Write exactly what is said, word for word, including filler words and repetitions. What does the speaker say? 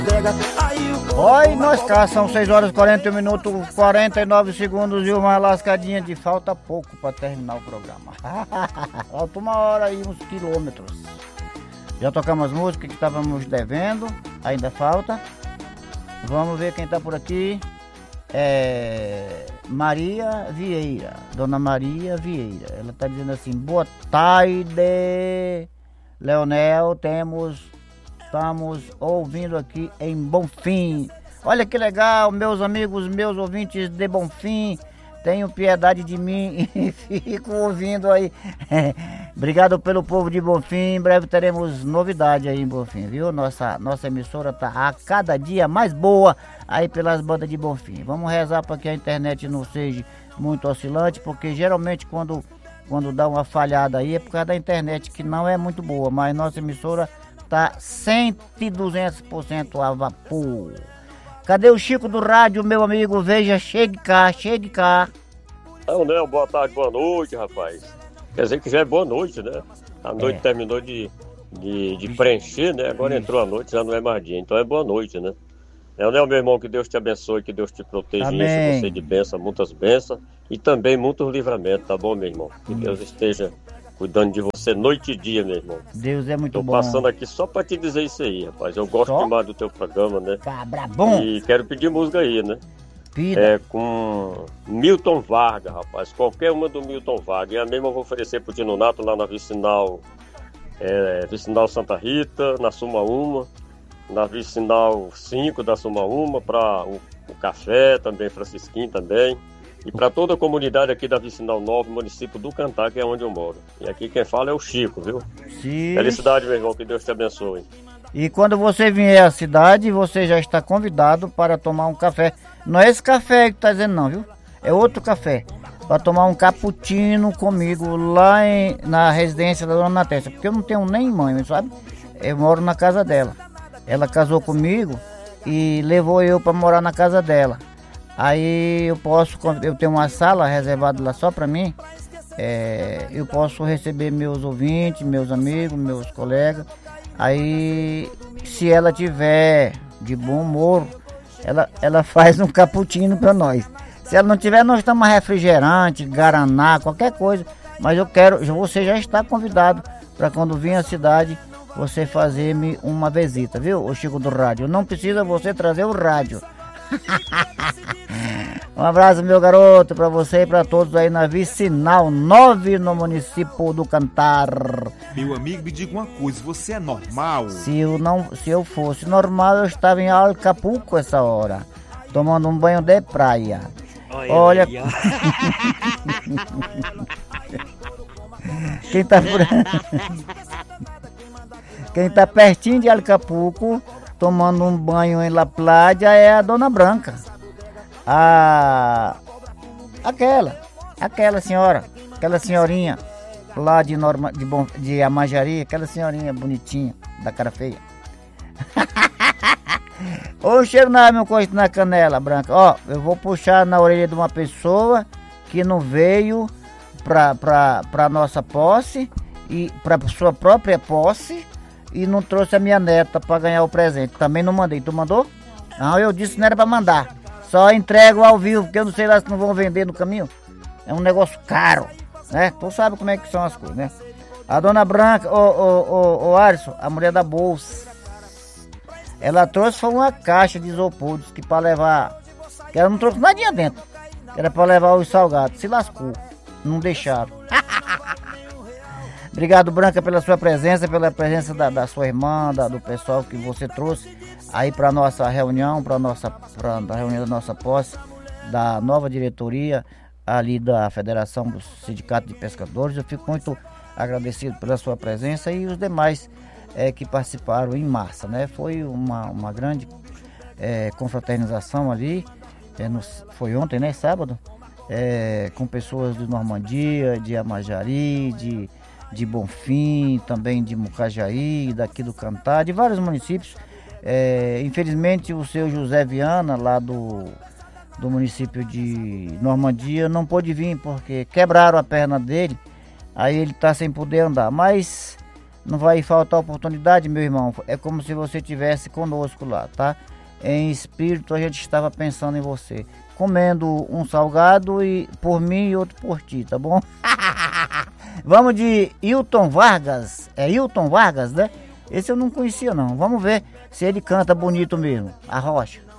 Oi, nós cá, são seis horas e quarenta e um minutos, quarenta e nove segundos e uma lascadinha de falta pouco para terminar o programa. Falta uma hora e uns quilômetros. Já tocamos as músicas que estávamos devendo, ainda falta. Vamos ver quem está por aqui. É Maria Vieira, Dona Maria Vieira. Ela está dizendo assim: boa tarde, Leonel, temos... Estamos ouvindo aqui em Bonfim. Olha que legal, meus amigos, meus ouvintes de Bonfim. Tenham piedade de mim e fico ouvindo aí. Obrigado pelo povo de Bonfim. Em breve teremos novidade aí em Bonfim, viu? Nossa, nossa emissora tá a cada dia mais boa aí pelas bandas de Bonfim. Vamos rezar para que a internet não seja muito oscilante, porque geralmente quando, quando dá uma falhada aí é por causa da internet, que não é muito boa, mas nossa emissora tá cem e duzentos por cento a vapor. Cadê o Chico do rádio, meu amigo? Veja, chegue cá, chegue cá. Não, não, boa tarde, boa noite, rapaz. Quer dizer que já é boa noite, né? A noite é. terminou de, de, de preencher, né? Agora Isso. entrou a noite, já não é mais dia. Então é boa noite, né? É, né, meu irmão, que Deus te abençoe, que Deus te proteja, enche você de bênção, muitas bênçãos e também muitos livramentos, tá bom, meu irmão? Que Isso. Deus esteja cuidando de você noite e dia, meu irmão. Deus é muito Tô bom. Tô passando aqui só pra te dizer isso aí, rapaz. Eu gosto só? demais do teu programa, né? Cabra bom. E quero pedir música aí, né? Pida. É com Milton Vargas, rapaz. Qualquer uma do Milton Vargas. E a mesma eu vou oferecer pro Tino Nato lá na Vicinal, é, Vicinal Santa Rita, na Suma Uma. Na Vicinal cinco da Suma Uma, para o, o Café também, Francisquinho também. E para toda a comunidade aqui da Vicinal nove, município do Cantá, que é onde eu moro. E aqui quem fala é o Chico, viu? Sim. Felicidade, meu irmão, que Deus te abençoe. E quando você vier à cidade, você já está convidado para tomar um café. Não é esse café que está dizendo não, viu? É outro café. Para tomar um cappuccino comigo lá em, na residência da Dona Natécia. Porque eu não tenho nem mãe, sabe? Eu moro na casa dela. Ela casou comigo e levou eu para morar na casa dela. Aí eu posso, eu tenho uma sala reservada lá só para mim, é, eu posso receber meus ouvintes, meus amigos, meus colegas. Aí, se ela tiver de bom humor, ela, ela faz um cappuccino para nós. Se ela não tiver, nós estamos refrigerante, guaraná, qualquer coisa. Mas eu quero, você já está convidado para quando vir à cidade, você fazer-me uma visita, viu, o Chico do rádio. Não precisa você trazer o rádio. Um abraço, meu garoto, pra você e pra todos aí na Vicinal nove, no município do Cantar. Meu amigo, me diga uma coisa, você é normal? Se eu, não, se eu fosse normal, eu estava em Acapulco essa hora, tomando um banho de praia. Olha, Olha... Quem tá por... Quem tá pertinho de Acapulco, tomando um banho em La Playa, é a Dona Branca. A... Aquela, aquela senhora, aquela senhorinha lá de, Norma, de, Bom, de Amajari, aquela senhorinha bonitinha, da cara feia. Ô, cheiro na meu coice na canela, Branca. Ó, eu vou puxar na orelha de uma pessoa que não veio pra, pra, pra nossa posse, e pra sua própria posse, e não trouxe a minha neta pra ganhar o presente. Também não mandei. Tu mandou? Não, eu disse que não era pra mandar. Só entrego ao vivo, porque eu não sei lá se não vão vender no caminho. É um negócio caro, né? Tu sabe como é que são as coisas, né? A Dona Branca, ô, ô, ô, ô Alisson, a mulher da bolsa, ela trouxe foi uma caixa de isopor, disse que pra levar, que ela não trouxe nada dentro, que era pra levar os salgados. Se lascou, não deixaram. Obrigado, Branca, pela sua presença, pela presença da, da sua irmã, da, do pessoal que você trouxe aí para nossa reunião, para nossa pra, a reunião da nossa posse, da nova diretoria ali da Federação do Sindicato de Pescadores. Eu fico muito agradecido pela sua presença e os demais é, que participaram em massa, né? Foi uma, uma grande é, confraternização ali, é, no, foi ontem, né? Sábado, é, com pessoas de Normandia, de Amajari, de de Bonfim, também de Mucajaí, daqui do Cantá, de vários municípios. É, infelizmente o seu José Viana, lá do, do município de Normandia, não pôde vir porque quebraram a perna dele, aí ele está sem poder andar. Mas não vai faltar oportunidade, meu irmão. É como se você estivesse conosco lá, tá? Em espírito a gente estava pensando em você, comendo um salgado e por mim e outro por ti, tá bom? Vamos de Hilton Vargas. É Hilton Vargas, né? Esse eu não conhecia não. Vamos ver se ele canta bonito mesmo. A Rocha.